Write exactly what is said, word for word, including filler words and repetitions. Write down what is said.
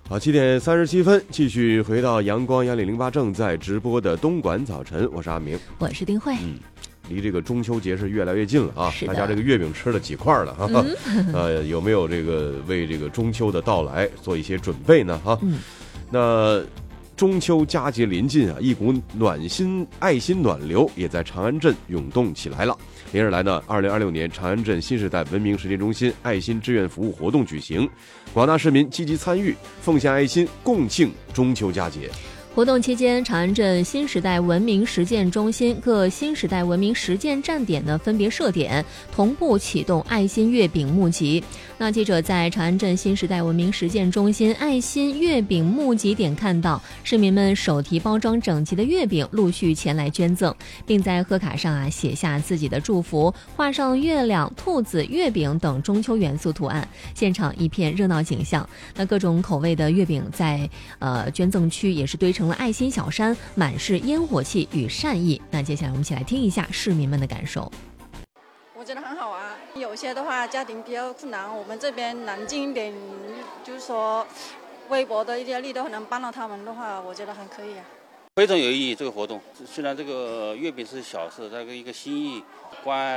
好，七点三十七分，继续回到阳光幺零零八正在直播的东莞早晨，我是阿明， 我是丁慧。 嗯，离这个中秋节是越来越近了啊！ 是的， 大家这个月饼吃了几块了哈、啊嗯？呃，有没有这个为这个中秋的到来做一些准备呢？哈、啊， 嗯， 那中秋佳节临近啊，一股暖心爱心暖流也在长安镇涌动起来了。连日来呢，二零二六年长安镇新时代文明实践中心爱心志愿服务活动举行，广大市民积极参与，奉献爱心，共庆中秋佳节。 活动期间，长安镇新时代文明实践中心各新时代文明实践站点呢分别设点，同步启动爱心月饼募集。那记者在长安镇新时代文明实践中心爱心月饼募集点看到，市民们手提包装整齐的月饼陆续前来捐赠，并在贺卡上啊写下自己的祝福，画上月亮、兔子、月饼等中秋元素图案，现场一片热闹景象。那各种口味的月饼在呃捐赠区也是堆成了爱心小山，满是烟火气与善意。那接下来我们一起来听一下市民们的感受。 我觉得很好啊，有些的话家庭比较困难，我们这边冷静一点，就是说微薄的一些力都能帮到他们的话，我觉得很可以啊， 非常有意义。这个活动虽然这个月饼是小事，这个一个心意关爱